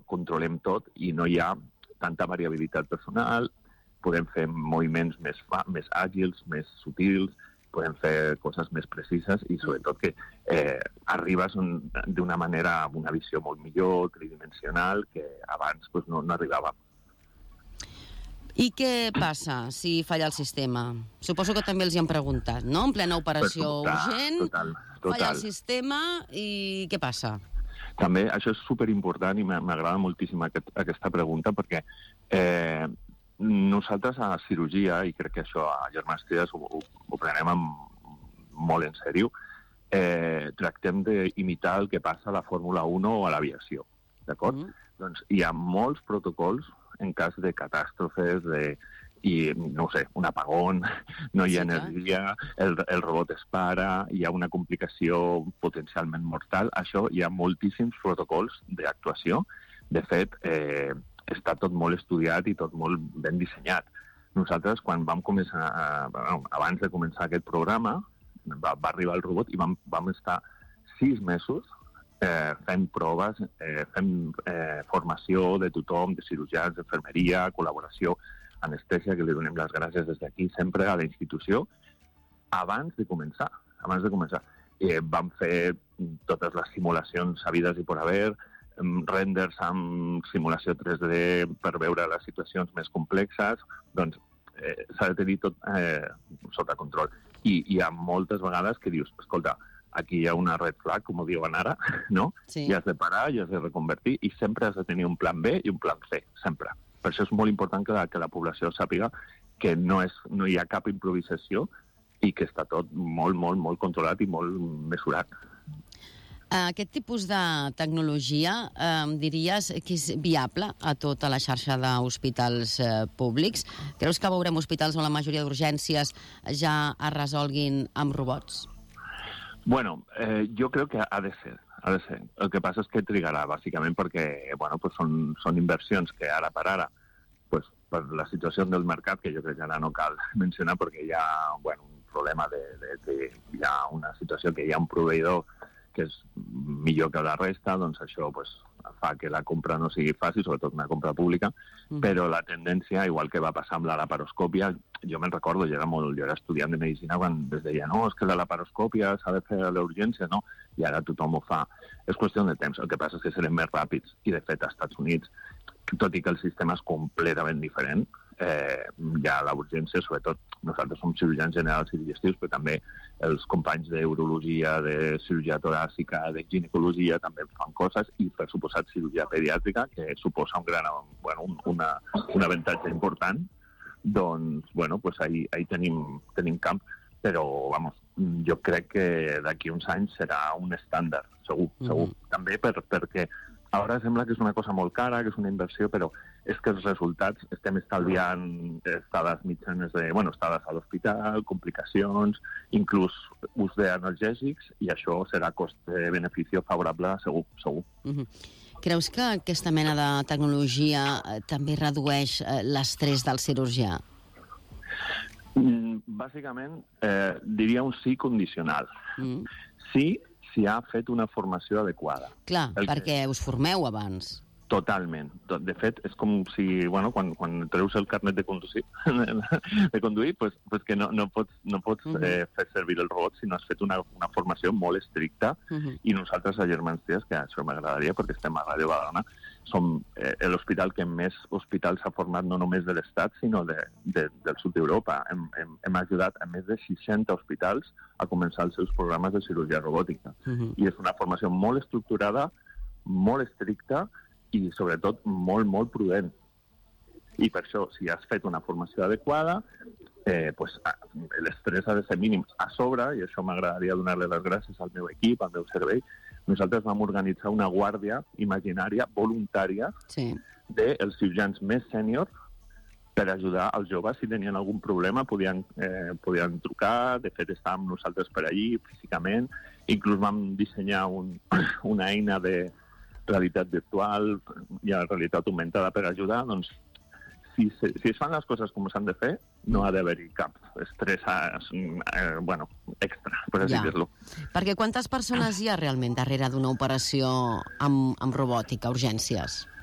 controlem tot i no hi ha tanta variabilitat personal, podem fer moviments més àgils, més sutils, podem fer coses més precises i sobretot que arribes d'una manera amb una visió molt millor, tridimensional, que abans pues, no arribàvem. I què passa si falla el sistema? Suposo que també els hi han preguntat, no? En plena operació urgent, total. falla el sistema i què passa? També això és superimportant i m'agrada moltíssim aquesta pregunta perquè nosaltres a cirurgia, i crec que això a Germans Trias ho prenem molt en sèrio, tractem d'imitar el que passa a la Fórmula 1 o a l'aviació, d'acord? Doncs hi ha molts protocols en cas de catàstrofes, i no ho sé, un apagón, no hi ha energia, el robot es para, hi ha una complicació potencialment mortal. Això hi ha moltíssims protocols d'actuació. De fet, està tot molt estudiat i tot molt ben dissenyat. Nosaltres, quan vam començar, abans de començar aquest programa, va arribar el robot i vam estar 6 mesos fent proves, fent formació de tothom, de cirurgians, d'infermeria, col·laboració, anestèsia, que li donem les gràcies des d'aquí sempre a la institució, abans de començar. Vam fer totes les simulacions sabides i per haver, renders amb simulació 3D per veure les situacions més complexes, doncs s'ha de tenir tot sota control. I hi ha moltes vegades que dius, escolta, aquí hi ha una red flag, com ho diuen ara, no? Sí. I has de parar, i has de reconvertir, i sempre has de tenir un plan B i un plan C, sempre. Per això és molt important que la població sàpiga que no hi ha cap improvisació i que està tot molt, molt, molt controlat i molt mesurat. Aquest tipus de tecnologia diries que és viable a tota la xarxa d'hospitals públics? Creus que veurem hospitals on la majoria d'urgències ja es resolguin amb robots? Bueno, jo crec que ha de ser. El que passa és que trigarà, bàsicament, perquè pues són inversions que ara per ara, pues, per la situació del mercat, que jo crec que ara no cal mencionar, perquè hi ha un problema hi ha una situació que hi ha un proveïdor que és millor que la resta, doncs això pues, fa que la compra no sigui fàcil, sobretot una compra pública, però la tendència, igual que va passar amb la laparoscòpia, jo me'n recordo, jo era estudiant de medicina quan es deia, no, és que la laparoscòpia s'ha de fer a l'urgència, no? I ara tothom ho fa. És qüestió de temps, el que passa és que serem més ràpids, i de fet als Estats Units, tot i que el sistema és completament diferent, ja a l'urgència, sobretot nosaltres som cirurgians generals i digestius, però també els companys d'urologia, de cirurgia toràcica, de ginecologia també fan coses, i per suposat cirurgia pediàtrica, que suposa un avantatge important, doncs, pues ahí tenim camp, però, jo crec que d'aquí uns anys serà un estàndard, segur. També perquè ara sembla que és una cosa molt cara, que és una inversió, però és que els resultats estem estalviant estades mitjanes estades a l'hospital, complicacions, inclús ús d'analgèsics, i això serà cost-benefici favorable, segur. Creus que aquesta mena de tecnologia també redueix l'estrès del cirurgià? Bàsicament, diria un sí condicional. Sí, si ha fet una formació adequada. Clar, perquè us formeu abans. Totalment. De fet, és com si, quan treus el carnet de conduir, pues que no pots fer servir el robot si no has fet una formació molt estricta, i nosaltres a Germans Trias, que això m'agradaria perquè estem a Ràdio Badalona, som l'hospital que més hospitals ha format no només de l'Estat, sinó del sud d'Europa. Hem ajudat a més de 60 hospitals a començar els seus programes de cirurgia robòtica. I és una formació molt estructurada, molt estricta, i sobretot molt, molt prudent. I per això, si has fet una formació adequada, l'estrès ha de ser mínim. A sobre, i això m'agradaria donar-li les gràcies al meu equip, al meu servei, nosaltres vam organitzar una guàrdia imaginària, voluntària, dels cirurgians més sèniors per ajudar els joves si tenien algun problema, podien trucar, de fet estàvem nosaltres per allí físicament, inclús vam dissenyar una eina de realitat virtual i realitat augmentada per ajudar, doncs si es fan les coses com s'han de fer, no ha d'haver-hi cap estrès extra, per així dir-lo. Perquè quantes persones hi ha realment darrere d'una operació amb robòtica, urgències?